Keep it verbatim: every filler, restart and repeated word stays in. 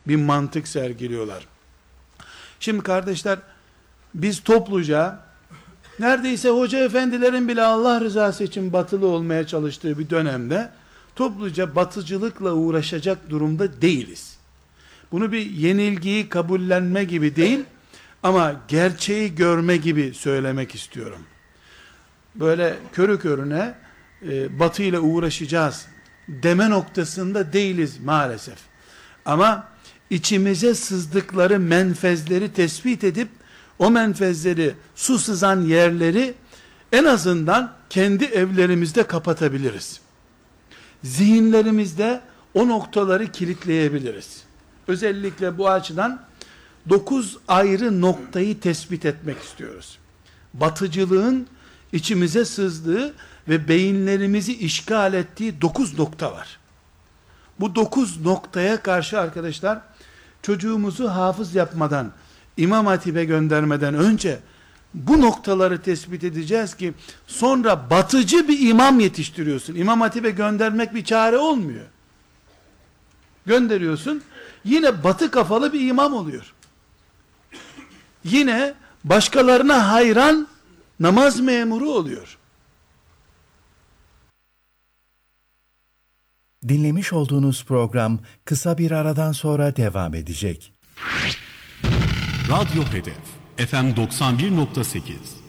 bir mantık sergiliyorlar. Şimdi kardeşler, biz topluca, neredeyse hoca efendilerin bile Allah rızası için batılı olmaya çalıştığı bir dönemde, topluca batıcılıkla uğraşacak durumda değiliz. Bunu bir yenilgiyi kabullenme gibi değil, ama gerçeği görme gibi söylemek istiyorum. Böyle körü körüne e, batı ile uğraşacağız deme noktasında değiliz maalesef. Ama içimize sızdıkları menfezleri tespit edip, o menfezleri, su sızan yerleri en azından kendi evlerimizde kapatabiliriz. Zihinlerimizde o noktaları kilitleyebiliriz. Özellikle bu açıdan dokuz ayrı noktayı tespit etmek istiyoruz. Batıcılığın içimize sızdığı ve beyinlerimizi işgal ettiği dokuz nokta var. Bu dokuz noktaya karşı arkadaşlar, çocuğumuzu hafız yapmadan, İmam Hatip'e göndermeden önce bu noktaları tespit edeceğiz ki, sonra batıcı bir imam yetiştiriyorsun. İmam Hatip'e göndermek bir çare olmuyor. Gönderiyorsun, yine batı kafalı bir imam oluyor. Yine başkalarına hayran namaz memuru oluyor. Dinlemiş olduğunuz program kısa bir aradan sonra devam edecek. Radyo Hedef F M doksan bir nokta sekiz